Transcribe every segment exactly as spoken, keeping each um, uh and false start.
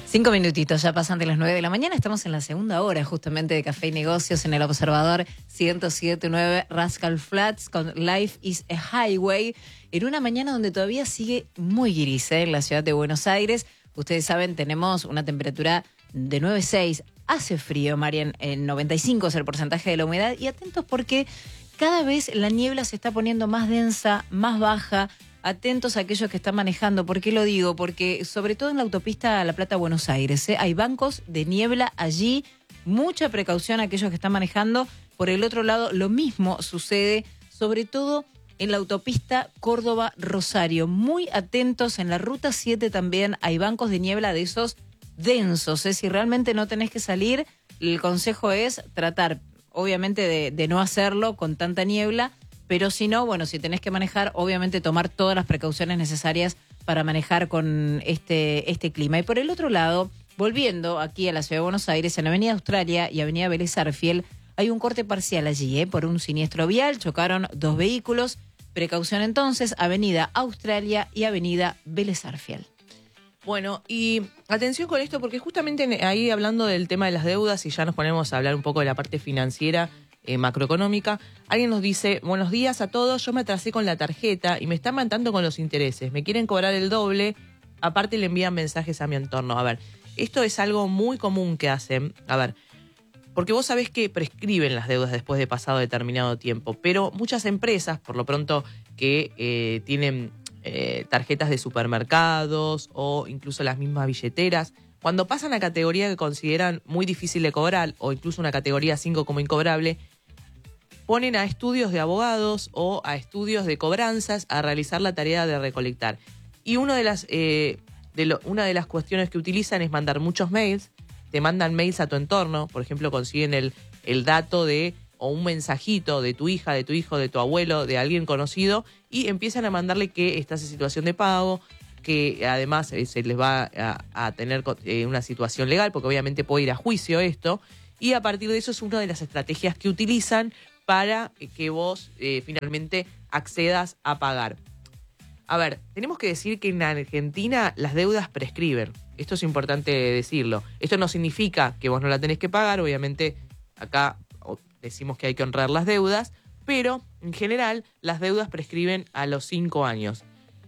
Cinco minutitos, ya pasan de las nueve de la mañana. Estamos en la segunda hora justamente de Café y Negocios en el Observador ciento siete punto nueve Rascal Flats con Life is a Highway. En una mañana donde todavía sigue muy gris, ¿eh? En la ciudad de Buenos Aires. Ustedes saben, tenemos una temperatura de nueve punto seis. Hace frío, Marian, en noventa y cinco es el porcentaje de la humedad. Y atentos porque cada vez la niebla se está poniendo más densa, más baja. Atentos a aquellos que están manejando. ¿Por qué lo digo? Porque sobre todo en la autopista La Plata-Buenos Aires, ¿eh? Hay bancos de niebla allí. Mucha precaución a aquellos que están manejando. Por el otro lado, lo mismo sucede, sobre todo en la autopista Córdoba-Rosario. Muy atentos, en la Ruta siete también hay bancos de niebla de esos densos, ¿eh? Si realmente no tenés que salir, el consejo es tratar, obviamente, de, de no hacerlo con tanta niebla. Pero si no, bueno, si tenés que manejar, obviamente tomar todas las precauciones necesarias para manejar con este, este clima. Y por el otro lado, volviendo aquí a la ciudad de Buenos Aires, en Avenida Australia y Avenida Vélez Sarsfield, hay un corte parcial allí, ¿eh? Por un siniestro vial, chocaron dos vehículos. Precaución entonces, Avenida Australia y Avenida Vélez Sarsfield. Bueno, y atención con esto, porque justamente ahí hablando del tema de las deudas, y ya nos ponemos a hablar un poco de la parte financiera, Eh, macroeconómica, alguien nos dice: buenos días a todos, yo me atrasé con la tarjeta y me están matando con los intereses, me quieren cobrar el doble, aparte le envían mensajes a mi entorno. A ver, esto es algo muy común que hacen, a ver, porque vos sabés que prescriben las deudas después de pasado determinado tiempo, pero muchas empresas, por lo pronto, que eh, tienen eh, tarjetas de supermercados o incluso las mismas billeteras, cuando pasan a categoría que consideran muy difícil de cobrar o incluso una categoría cinco como incobrable, ponen a estudios de abogados o a estudios de cobranzas a realizar la tarea de recolectar. Y una de las, eh, de lo, una de las cuestiones que utilizan es mandar muchos mails, te mandan mails a tu entorno, por ejemplo, consiguen el, el dato de o un mensajito de tu hija, de tu hijo, de tu abuelo, de alguien conocido, y empiezan a mandarle que estás en situación de pago, que además eh, se les va a, a tener eh, una situación legal, porque obviamente puede ir a juicio esto, y a partir de eso es una de las estrategias que utilizan para que vos eh, finalmente accedas a pagar. A ver, tenemos que decir que en Argentina las deudas prescriben. Esto es importante decirlo. Esto no significa que vos no la tenés que pagar, obviamente acá decimos que hay que honrar las deudas, pero en general las deudas prescriben a los cinco años.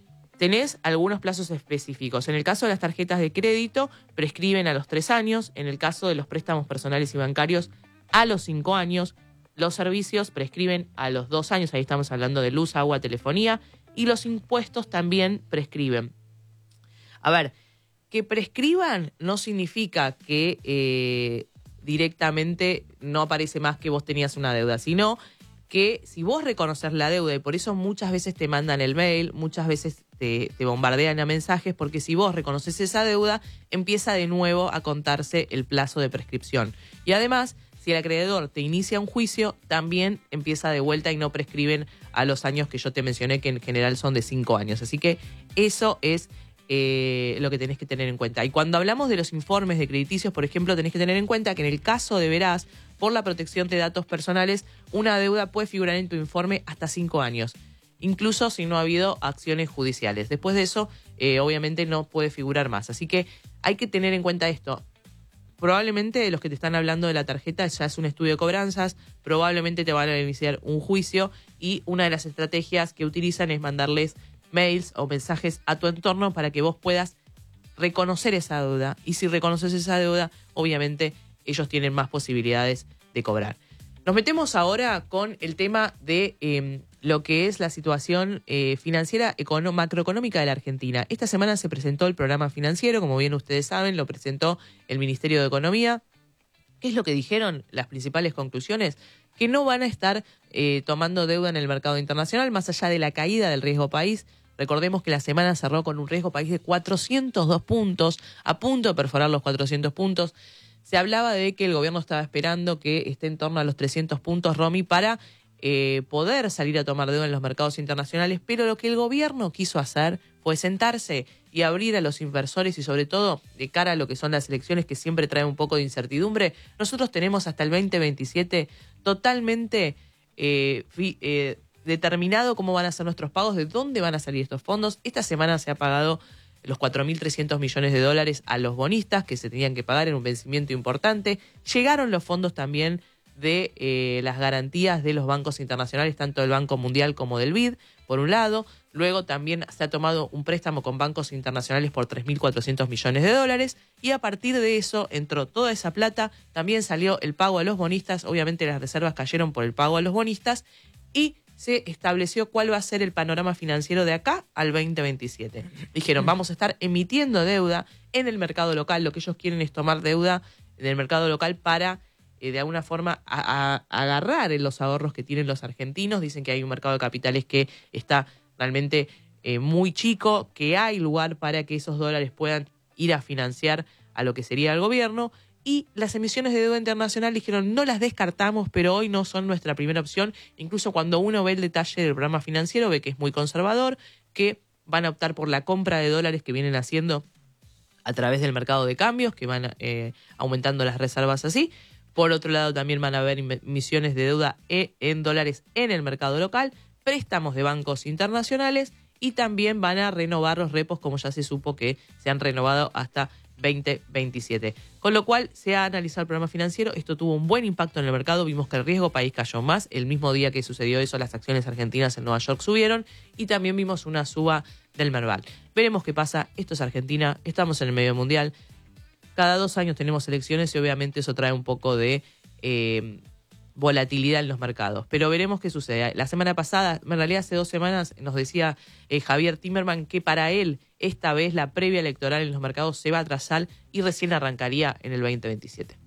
Tenés algunos plazos específicos. En el caso de las tarjetas de crédito, prescriben a los tres años. En el caso de los préstamos personales y bancarios, a los cinco años. Los servicios prescriben a los dos años. Ahí estamos hablando de luz, agua, telefonía. Y los impuestos también prescriben. A ver, que prescriban no significa que eh, directamente no aparece más que vos tenías una deuda, sino que si vos reconoces la deuda, y por eso muchas veces te mandan el mail, muchas veces te, te bombardean a mensajes, porque si vos reconoces esa deuda, empieza de nuevo a contarse el plazo de prescripción. Y además, si el acreedor te inicia un juicio, también empieza de vuelta y no prescriben a los años que yo te mencioné, que en general son de cinco años. Así que eso es eh, lo que tenés que tener en cuenta. Y cuando hablamos de los informes de crediticios, por ejemplo, tenés que tener en cuenta que en el caso de Veraz, por la protección de datos personales, una deuda puede figurar en tu informe hasta cinco años, incluso si no ha habido acciones judiciales. Después de eso, eh, obviamente no puede figurar más. Así que hay que tener en cuenta esto. Probablemente los que te están hablando de la tarjeta ya es un estudio de cobranzas, probablemente te van a iniciar un juicio, y una de las estrategias que utilizan es mandarles mails o mensajes a tu entorno para que vos puedas reconocer esa deuda. Y si reconoces esa deuda, obviamente ellos tienen más posibilidades de cobrar. Nos metemos ahora con el tema de eh, lo que es la situación eh, financiera econo- macroeconómica de la Argentina. Esta semana se presentó el programa financiero, como bien ustedes saben, lo presentó el Ministerio de Economía. ¿Qué es lo que dijeron? Las principales conclusiones: que no van a estar eh, tomando deuda en el mercado internacional, más allá de la caída del riesgo país. Recordemos que la semana cerró con un riesgo país de cuatrocientos dos puntos, a punto de perforar los cuatrocientos puntos. Se hablaba de que el gobierno estaba esperando que esté en torno a los trescientos puntos, Romy, para eh, poder salir a tomar deuda en los mercados internacionales, pero lo que el gobierno quiso hacer fue sentarse y abrir a los inversores, y sobre todo de cara a lo que son las elecciones, que siempre traen un poco de incertidumbre. Nosotros tenemos hasta el veinte veintisiete totalmente eh, fi, eh, determinado cómo van a ser nuestros pagos, de dónde van a salir estos fondos. Esta semana se ha pagado los cuatro mil trescientos millones de dólares a los bonistas que se tenían que pagar en un vencimiento importante. Llegaron los fondos también de eh, las garantías de los bancos internacionales, tanto del Banco Mundial como del B I D, por un lado. Luego también se ha tomado un préstamo con bancos internacionales por tres mil cuatrocientos millones de dólares y a partir de eso entró toda esa plata. También salió el pago a los bonistas. Obviamente las reservas cayeron por el pago a los bonistas y se estableció cuál va a ser el panorama financiero de acá al veinte veintisiete. Dijeron, vamos a estar emitiendo deuda en el mercado local. Lo que ellos quieren es tomar deuda en el mercado local para, eh, de alguna forma, a, a, agarrar en los ahorros que tienen los argentinos. Dicen que hay un mercado de capitales que está realmente eh, muy chico, que hay lugar para que esos dólares puedan ir a financiar a lo que sería el gobierno. Y las emisiones de deuda internacional dijeron, no las descartamos, pero hoy no son nuestra primera opción. Incluso cuando uno ve el detalle del programa financiero, ve que es muy conservador, que van a optar por la compra de dólares que vienen haciendo a través del mercado de cambios, que van eh, aumentando las reservas así. Por otro lado, también van a haber emisiones de deuda en dólares en el mercado local, préstamos de bancos internacionales y también van a renovar los repos, como ya se supo que se han renovado hasta veinte veintisiete. Con lo cual se ha analizado el programa financiero. Esto tuvo un buen impacto en el mercado. Vimos que el riesgo país cayó más. El mismo día que sucedió eso, las acciones argentinas en Nueva York subieron y también vimos una suba del Merval. Veremos qué pasa. Esto es Argentina. Estamos en el medio mundial. Cada dos años tenemos elecciones y obviamente eso trae un poco de eh, volatilidad en los mercados. Pero veremos qué sucede. La semana pasada, en realidad hace dos semanas, nos decía eh, Javier Timerman que para él esta vez la previa electoral en los mercados se va a atrasar y recién arrancaría en el veinte veintisiete.